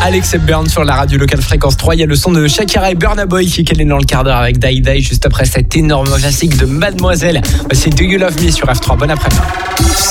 Alex Hepburn sur la radio locale Fréquence 3. Il y a le son de Shakira et Burna Boy qui est dans le quart d'heure avec Die Die juste après cet énorme classique de Mademoiselle. C'est Do You Love Me sur F3. Bon après-midi.